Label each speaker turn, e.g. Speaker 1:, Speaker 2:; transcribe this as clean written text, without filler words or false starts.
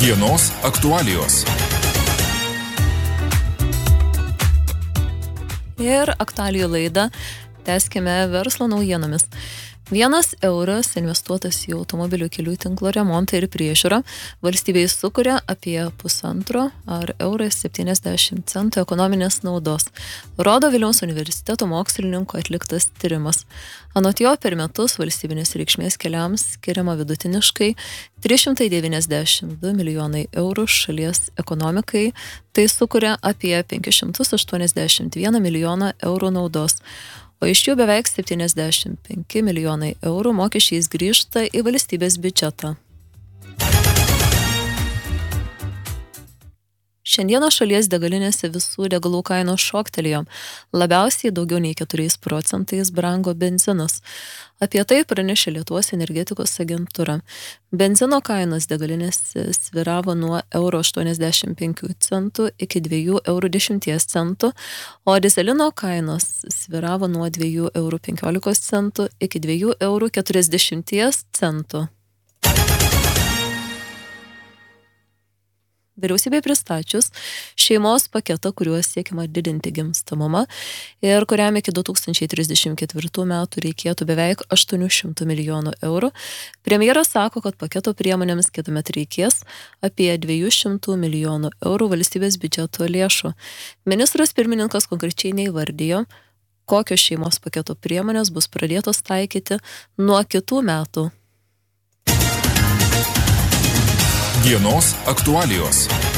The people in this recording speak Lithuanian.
Speaker 1: Dienos aktualijos.
Speaker 2: Ir aktualijų laidą tęskime verslo naujienomis. 1 euras investuotas į automobilių kelių tinklo remontą ir priežiūrą valstybei sukuria apie 1,5 eurą 70 centų ekonominės naudos, rodo Vilniaus universiteto mokslininkų atliktas tyrimas. Anot jo, per metus valstybinės reikšmės keliams skiriama vidutiniškai 392 milijonai eurų šalies ekonomikai, tai sukuria apie 581 milijoną eurų naudos. O iš jų beveik 75 milijonai eurų mokesčiais grįžta į valstybės biudžetą. Šiandieną šalies degalinėse visų degalų kainos šoktelėjo. Labiausiai daugiau nei 4% brango benzinas. Apie tai pranešė Lietuvos energetikos agentūra. Benzino kainos degalinėse sviravo nuo 1,85 centų iki 2,10 centų, o dizelino kainos sviravo nuo 2,15 centų iki 2,40 centų. Vyriausybė pristačius šeimos paketą, kuriuo siekiama didinti gimstamumą ir kuriam iki 2034 metų reikėtų beveik 800 milijonų eurų. Premjeras sako, kad paketo priemonėms kitąmet reikės apie 200 milijonų eurų valstybės biudžeto lėšų. Ministras pirmininkas konkrečiai neįvardijo, kokios šeimos paketo priemonės bus pradėtos taikyti nuo kitų metų.
Speaker 1: Dienos aktualijos.